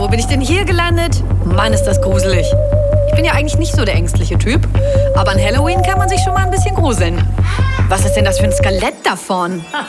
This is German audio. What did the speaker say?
wo bin ich denn hier gelandet? Mann, ist das gruselig. Ich bin ja eigentlich nicht so der ängstliche Typ, aber an Halloween kann man sich schon mal ein bisschen gruseln. Was ist denn das für ein Skelett da vorn?